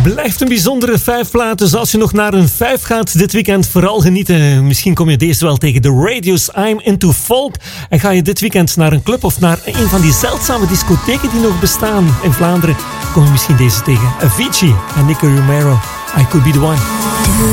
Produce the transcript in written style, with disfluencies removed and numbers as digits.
Blijft een bijzondere 5 platen. Dus als je nog naar een 5 gaat dit weekend, vooral genieten. Misschien kom je deze wel tegen. The Radio's I'm Into Folk. En ga je dit weekend naar een club of naar een van die zeldzame discotheken die nog bestaan in Vlaanderen, kom je misschien deze tegen. Avicii en Nicky Romero. I Could Be The One.